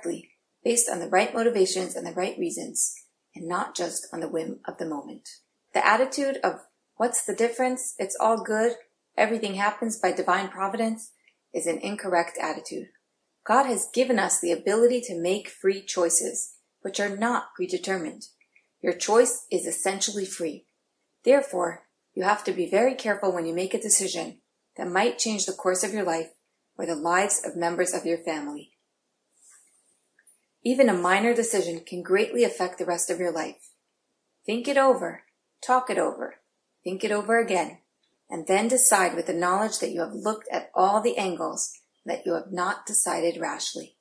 correctly, based on the right motivations and the right reasons, and not just on the whim of the moment. The attitude of, what's the difference? It's all good. Everything happens by divine providence is an incorrect attitude. God has given us the ability to make free choices, which are not predetermined. Your choice is essentially free. Therefore, you have to be very careful when you make a decision that might change the course of your life or the lives of members of your family. Even a minor decision can greatly affect the rest of your life. Think it over, talk it over, think it over again, and then decide with the knowledge that you have looked at all the angles, that you have not decided rashly.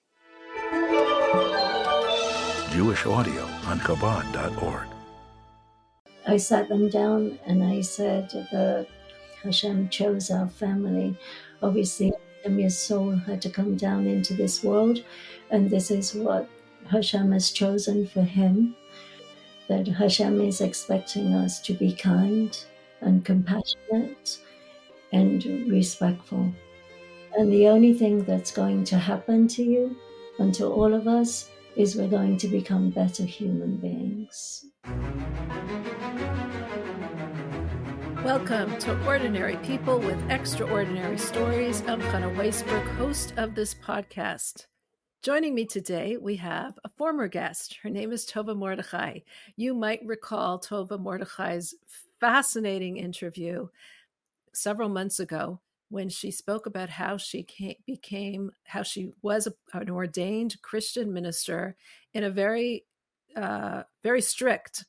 Jewish audio on Chabad.org. I sat them down and I said that Hashem chose our family. Obviously, Amir soul had to come down into this world, and this is what Hashem has chosen for him. That Hashem is expecting us to be kind and compassionate and respectful. And the only thing that's going to happen to you and to all of us is we're going to become better human beings. Welcome to Ordinary People with Extraordinary Stories. I'm Chana Weisberg, host of this podcast. Joining me today, we have a former guest. Her name is Tova Mordechai. You might recall Tova Mordechai's fascinating interview several months ago when she spoke about how she was an ordained Christian minister in a very strict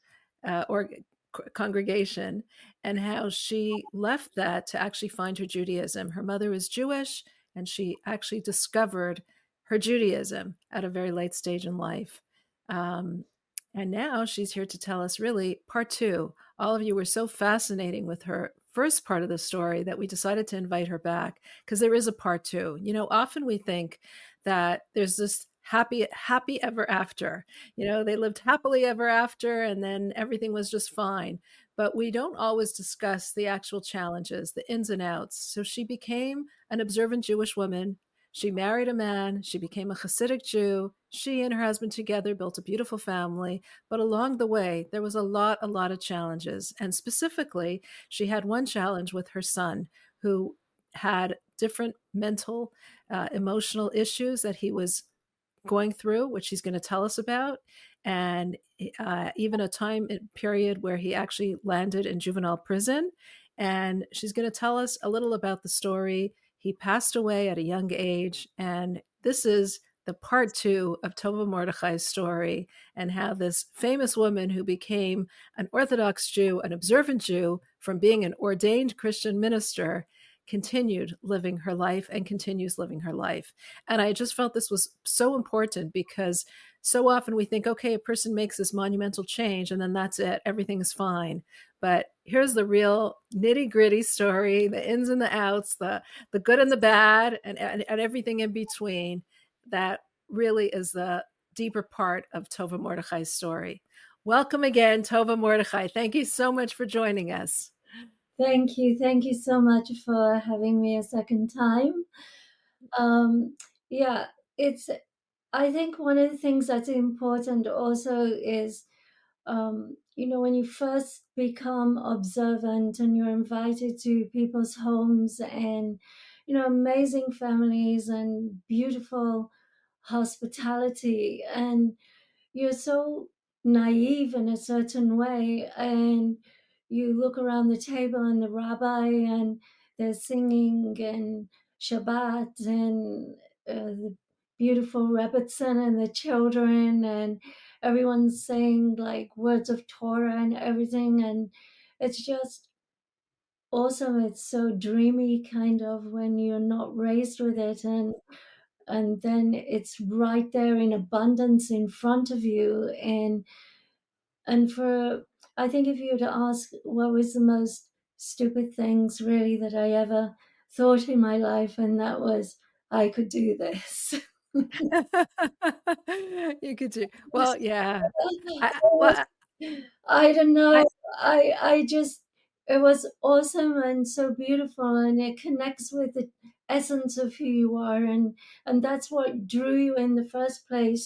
congregation, and how she left that to actually find her Judaism. Her mother was Jewish, and she actually discovered her Judaism at a very late stage in life. And now she's here to tell us really part two. All of you were so fascinating with her first part of the story that we decided to invite her back because there is a part two. You know, often we think that there's this happy ever after. You know, they lived happily ever after and then everything was just fine. But we don't always discuss the actual challenges, the ins and outs. So she became an observant Jewish woman. She married a man. She became a Hasidic Jew. She and her husband together built a beautiful family. But along the way, there was a lot of challenges. And specifically, she had one challenge with her son who had different mental, emotional issues that he was going through, which he's going to tell us about, and even a time period where he actually landed in juvenile prison. And she's going to tell us a little about the story. He passed away at a young age, and this is the part two of Tova Mordechai's story and how this famous woman who became an Orthodox Jew, an observant Jew, from being an ordained Christian minister, continued living her life and continues living her life. And I just felt this was so important because so often we think, okay, a person makes this monumental change and then that's it, everything is fine. But here's the real nitty gritty story, the ins and the outs, the good and the bad, and everything in between. That really is the deeper part of Tova Mordechai's story. Welcome again, Tova Mordechai. Thank you so much for joining us. Thank you. Thank you so much for having me a second time. I think one of the things that's important also is, when you first become observant and you're invited to people's homes and, amazing families and beautiful hospitality, and you're so naive in a certain way, and you look around the table and the rabbi and they're singing and Shabbat and the beautiful Rebbetzin and the children, and everyone's saying like words of Torah and everything, and it's just awesome. It's so dreamy kind of when you're not raised with it, and then it's right there in abundance in front of you. And for, I think if you were to ask what was the most stupid things really that I ever thought in my life, and that was, I could do this. You could do, well, yeah. I don't know. I just, it was awesome and so beautiful, and it connects with the essence of who you are, and that's what drew you in the first place